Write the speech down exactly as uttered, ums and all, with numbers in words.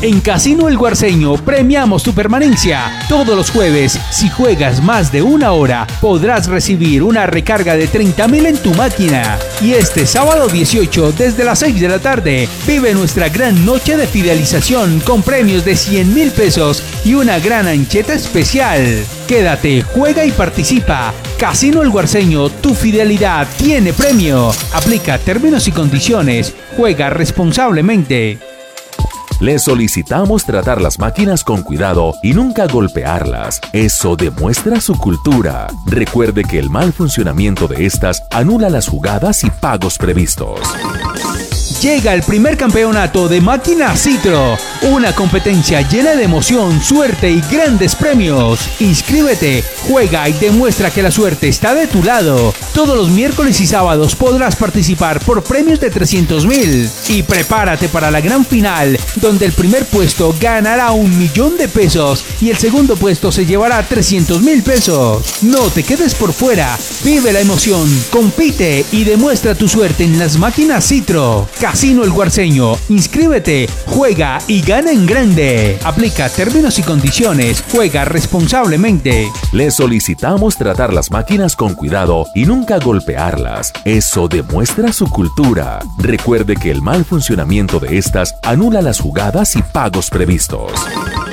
En Casino El Guarceño premiamos tu permanencia. Todos los jueves, si juegas más de una hora, podrás recibir una recarga de treinta mil en tu máquina. Y este sábado dieciocho, desde las seis de la tarde, vive nuestra gran noche de fidelización con premios de cien mil pesos y una gran ancheta especial. Quédate, juega y participa. Casino El Guarceño, tu fidelidad tiene premio. Aplica términos y condiciones. Juega responsablemente. Le solicitamos tratar las máquinas con cuidado y nunca golpearlas. Eso demuestra su cultura. Recuerde que el mal funcionamiento de estas anula las jugadas y pagos previstos. Llega el primer campeonato de Máquina Citro, una competencia llena de emoción, suerte y grandes premios. Inscríbete, juega y demuestra que la suerte está de tu lado. Todos los miércoles y sábados podrás participar por premios de trescientos mil. Y prepárate para la gran final, donde el primer puesto ganará un millón de pesos y el segundo puesto se llevará trescientos mil pesos. No te quedes por fuera, vive la emoción, compite y demuestra tu suerte en las Máquinas Citro. Casino El Guarceño, inscríbete, juega y gana en grande. Aplica términos y condiciones, juega responsablemente. Le solicitamos tratar las máquinas con cuidado y nunca golpearlas. Eso demuestra su cultura. Recuerde que el mal funcionamiento de estas anula las jugadas y pagos previstos.